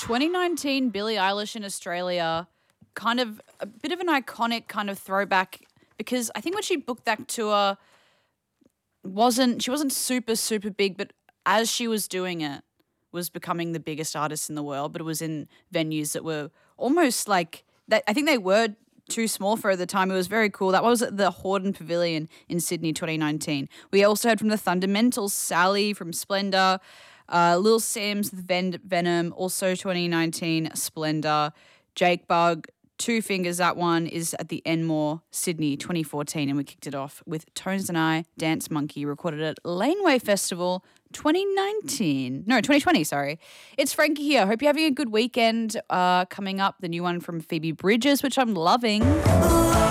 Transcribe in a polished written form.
2019 Billie Eilish in Australia, kind of a bit of an iconic kind of throwback because I think when she booked that tour, she wasn't super, super big, but as she was doing it, was becoming the biggest artist in the world, but it was in venues that were almost like that. I think they were too small for her at the time. It was very cool. That was at the Hordern Pavilion in Sydney 2019. We also heard from the Thundamentals, Sally from Splendor, Lil Sims with Venom, also 2019, Splendor, Jake Bug, Two Fingers, that one is at the Enmore, Sydney 2014, and we kicked it off with Tones and I, Dance Monkey, recorded at Laneway Festival 2020, sorry. It's Frankie here. Hope you're having a good weekend. Coming up, the new one from Phoebe Bridgers, which I'm loving.